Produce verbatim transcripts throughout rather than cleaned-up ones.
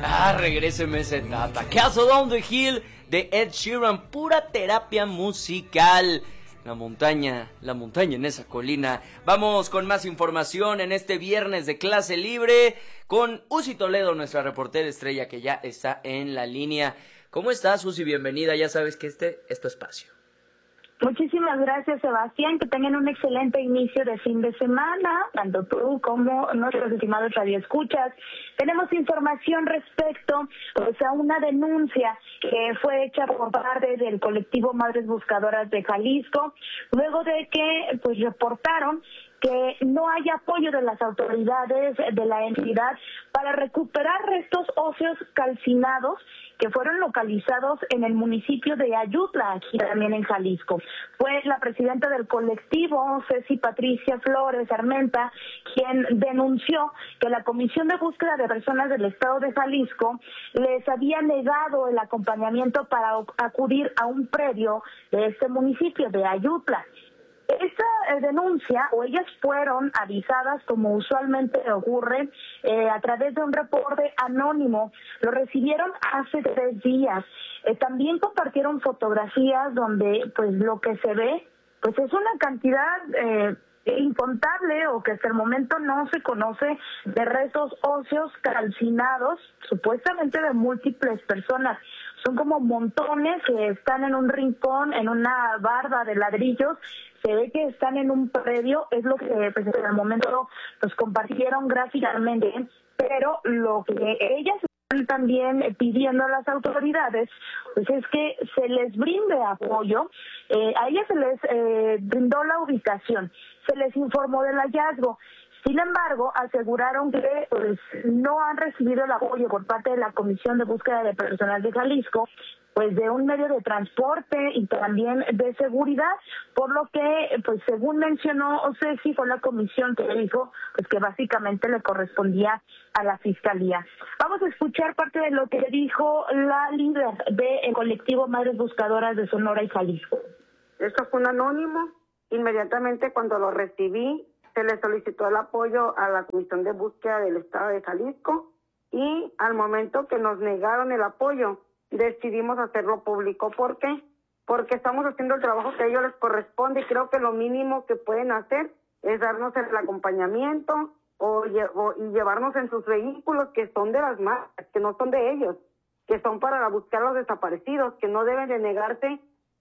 Ah, regréseme ese tata. Castle on the Hill de Ed Sheeran, pura terapia musical. La montaña, la montaña en esa colina. Vamos con más información en este viernes de clase libre con Uzi Toledo, nuestra reportera estrella que ya está en la línea. ¿Cómo estás, Uzi? Bienvenida, ya sabes que este es tu espacio. Muchísimas gracias, Sebastián, que tengan un excelente inicio de fin de semana, tanto tú como nuestros estimados radioescuchas. Tenemos información respecto pues, a una denuncia que fue hecha por parte del colectivo Madres Buscadoras de Jalisco, luego de que pues reportaron que no hay apoyo de las autoridades de la entidad para recuperar restos óseos calcinados que fueron localizados en el municipio de Ayutla, aquí también en Jalisco. Fue la presidenta del colectivo, Ceci Patricia Flores Armenta, quien denunció que la Comisión de Búsqueda de Personas del Estado de Jalisco les había negado el acompañamiento para acudir a un predio de este municipio de Ayutla. Esta eh, denuncia, o ellas fueron avisadas, como usualmente ocurre, eh, a través de un reporte anónimo. Lo recibieron hace tres días. Eh, también compartieron fotografías donde, pues, lo que se ve, pues, es una cantidad eh, incontable, o que hasta el momento no se conoce, de restos óseos calcinados, supuestamente de múltiples personas. Son como montones que están en un rincón, en una barda de ladrillos. Se ve que están en un predio, es lo que pues, en el momento nos compartieron gráficamente, pero lo que ellas están también pidiendo a las autoridades pues es que se les brinde apoyo. Eh, a ellas se les eh, brindó la ubicación, se les informó del hallazgo. Sin embargo, aseguraron que pues, no han recibido el apoyo por parte de la Comisión de Búsqueda de Personal de Jalisco, pues de un medio de transporte y también de seguridad, por lo que, pues según mencionó Ceci, fue la comisión que dijo pues que básicamente le correspondía a la Fiscalía. Vamos a escuchar parte de lo que dijo la líder del colectivo Madres Buscadoras de Sonora y Jalisco. Esto fue un anónimo. Inmediatamente cuando lo recibí, se le solicitó el apoyo a la Comisión de Búsqueda del Estado de Jalisco y al momento que nos negaron el apoyo, decidimos hacerlo público. ¿Por qué? Porque estamos haciendo el trabajo que a ellos les corresponde y creo que lo mínimo que pueden hacer es darnos el acompañamiento o, o y llevarnos en sus vehículos que son de las marcas, que no son de ellos, que son para buscar a los desaparecidos, que no deben de negarse.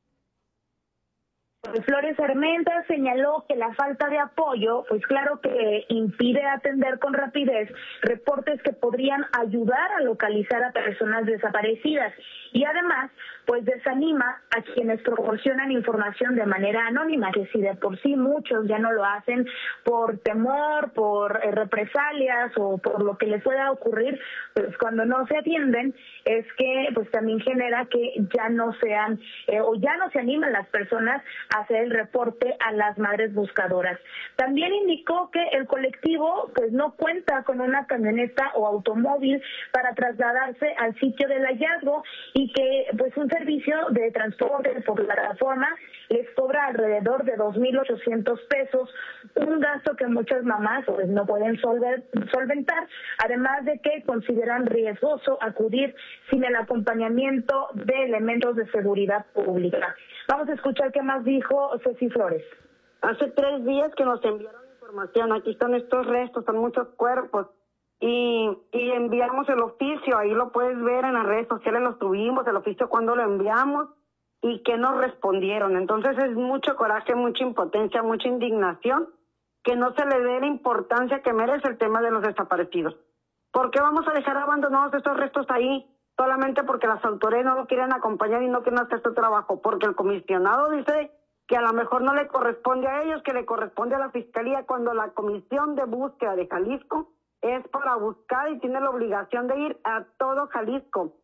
Flores Armenta señaló que la falta de apoyo, pues claro que impide atender con rapidez reportes que podrían ayudar a localizar a personas desaparecidas y además, pues desanima a quienes proporcionan información de manera anónima, que si de por sí muchos ya no lo hacen por temor, por eh, represalias o por lo que les pueda ocurrir, pues cuando no se atienden es que pues también genera que ya no sean eh, o ya no se animan las personas a hacer el reporte a las madres buscadoras. También indicó que el colectivo pues no cuenta con una camioneta o automóvil para trasladarse al sitio del hallazgo y que pues un servicio de transporte por plataforma les cobra alrededor de dos mil ochocientos pesos, un gasto que muchas mamás pues no pueden solver, solventar, además de que consideran riesgoso acudir sin el acompañamiento de elementos de seguridad pública. Vamos a escuchar qué más dijo Ceci Flores. Hace tres días que nos enviaron información, aquí están estos restos, son muchos cuerpos, y, y enviamos el oficio, ahí lo puedes ver en las redes sociales, lo subimos, el oficio cuando lo enviamos, y que nos respondieron. Entonces es mucho coraje, mucha impotencia, mucha indignación, que no se le dé la importancia que merece el tema de los desaparecidos. ¿Por qué vamos a dejar abandonados estos restos ahí? Solamente porque las autoridades no lo quieren acompañar y no quieren hacer su trabajo, porque el comisionado dice que a lo mejor no le corresponde a ellos, que le corresponde a la Fiscalía, cuando la Comisión de Búsqueda de Jalisco es para buscar y tiene la obligación de ir a todo Jalisco.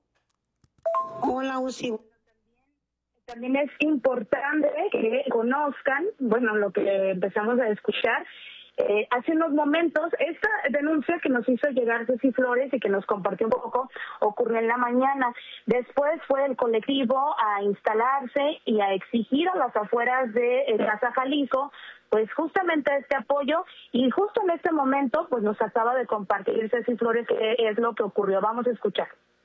Hola, Uzi. También es importante que conozcan, bueno, lo que empezamos a escuchar, Eh, hace unos momentos, esta denuncia que nos hizo llegar Ceci Flores y que nos compartió un poco, ocurrió en la mañana. Después fue el colectivo a instalarse y a exigir a las afueras de Casa Jalisco pues justamente este apoyo, y justo en este momento pues nos acaba de compartir Ceci Flores qué es lo que ocurrió. Vamos a escuchar.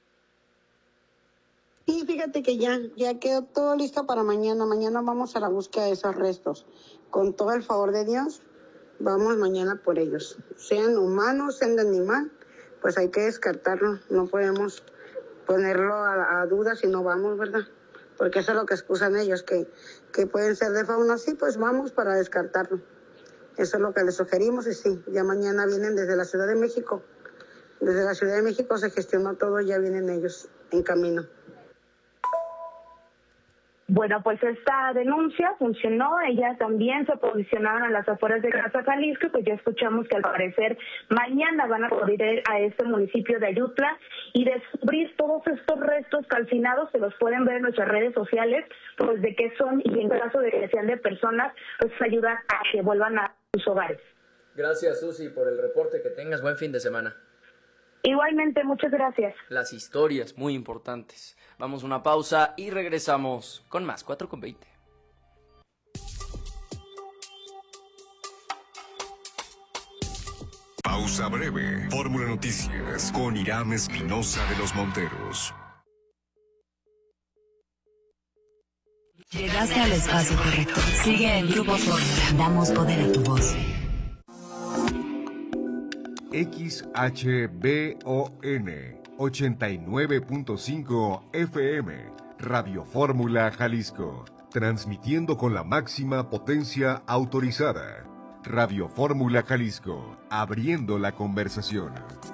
Sí, fíjate que ya, ya quedó todo listo para mañana. Mañana vamos a la búsqueda de esos restos. Con todo el favor de Dios, vamos mañana por ellos. Sean humanos, sean de animal, pues hay que descartarlo. No podemos ponerlo a, a duda si no vamos, ¿verdad? Porque eso es lo que excusan ellos, que, que pueden ser de fauna, sí, pues vamos para descartarlo. Eso es lo que les sugerimos y sí, ya mañana vienen desde la Ciudad de México. Desde la Ciudad de México se gestionó todo, ya vienen ellos en camino. Bueno, pues esta denuncia funcionó, ellas también se posicionaron a las afueras de Casa Jalisco, pues ya escuchamos que al parecer mañana van a poder ir a este municipio de Ayutla y descubrir todos estos restos calcinados, que los pueden ver en nuestras redes sociales, pues de qué son, y en caso de que sean de personas, pues ayudar a que vuelvan a sus hogares. Gracias, Susi, por el reporte, que tengas buen fin de semana. Igualmente, muchas gracias. Las historias muy importantes. Vamos a una pausa y regresamos con más cuatro con veinte. Pausa breve. Fórmula Noticias con Irán Espinosa de los Monteros. Llegaste al espacio correcto. Sigue en Grupo Fórmula. Damos poder a tu voz. X H B O N ochenta y nueve punto cinco F M, Radio Fórmula Jalisco, transmitiendo con la máxima potencia autorizada. Radio Fórmula Jalisco, abriendo la conversación.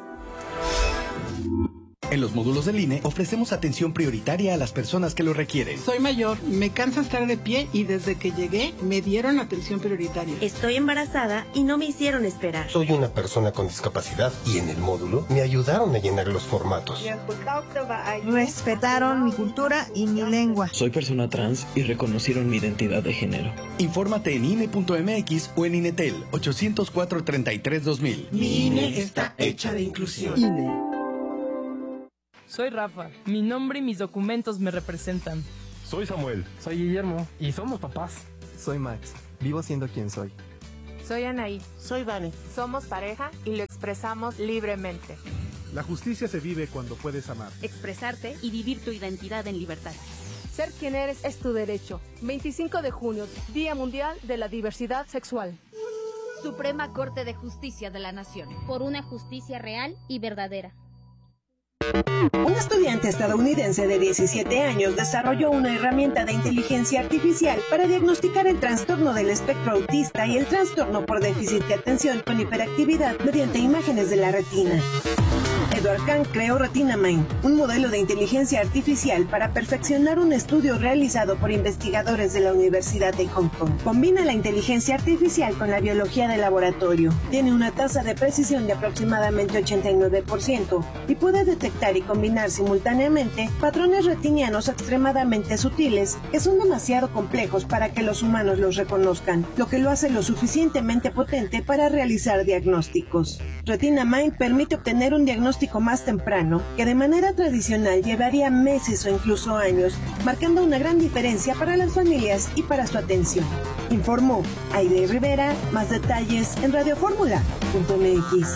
En los módulos del I N E ofrecemos atención prioritaria a las personas que lo requieren. Soy mayor, me cansa estar de pie y desde que llegué me dieron atención prioritaria. Estoy embarazada y no me hicieron esperar. Soy una persona con discapacidad y en el módulo me ayudaron a llenar los formatos. Respetaron mi cultura y mi lengua. Soy persona trans y reconocieron mi identidad de género. Infórmate en I N E punto M X o en INETEL ochocientos cuatro, treinta y tres, dos mil. Mi I N E está hecha de inclusión. I N E. Soy Rafa, mi nombre y mis documentos me representan. Soy Samuel. Soy Guillermo y somos papás. Soy Max, vivo siendo quien soy. Soy Anaí. Soy Vane. Somos pareja y lo expresamos libremente. La justicia se vive cuando puedes amar. Expresarte y vivir tu identidad en libertad. Ser quien eres es tu derecho. veinticinco de junio, Día Mundial de la Diversidad Sexual. Suprema Corte de Justicia de la Nación. Por una justicia real y verdadera. Un estudiante estadounidense de diecisiete años desarrolló una herramienta de inteligencia artificial para diagnosticar el trastorno del espectro autista y el trastorno por déficit de atención con hiperactividad mediante imágenes de la retina. Edward Kang creó RetinaMind, un modelo de inteligencia artificial para perfeccionar un estudio realizado por investigadores de la Universidad de Hong Kong. Combina la inteligencia artificial con la biología de laboratorio. Tiene una tasa de precisión de aproximadamente ochenta y nueve por ciento y puede detectar y combinar simultáneamente patrones retinianos extremadamente sutiles que son demasiado complejos para que los humanos los reconozcan, lo que lo hace lo suficientemente potente para realizar diagnósticos. RetinaMind permite obtener un diagnóstico más temprano, que de manera tradicional llevaría meses o incluso años, marcando una gran diferencia para las familias y para su atención. Informó Aide Rivera. Más detalles en radio fórmula punto M X.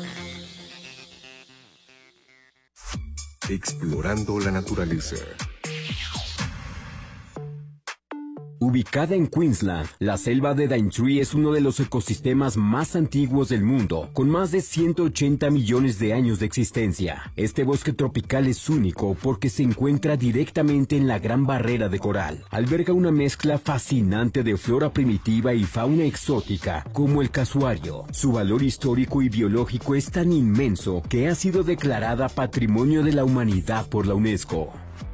Explorando la naturaleza. Ubicada en Queensland, la selva de Daintree es uno de los ecosistemas más antiguos del mundo, con más de ciento ochenta millones de años de existencia. Este bosque tropical es único porque se encuentra directamente en la Gran Barrera de Coral. Alberga una mezcla fascinante de flora primitiva y fauna exótica, como el casuario. Su valor histórico y biológico es tan inmenso que ha sido declarada Patrimonio de la Humanidad por la UNESCO.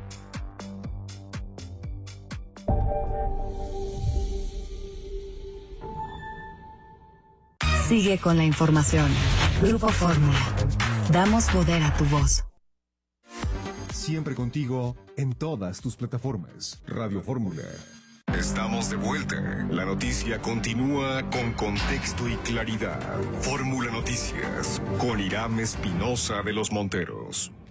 Sigue con la información. Grupo Fórmula. Damos poder a tu voz. Siempre contigo en todas tus plataformas. Radio Fórmula. Estamos de vuelta. La noticia continúa con contexto y claridad. Fórmula Noticias con Irán Espinosa de los Monteros.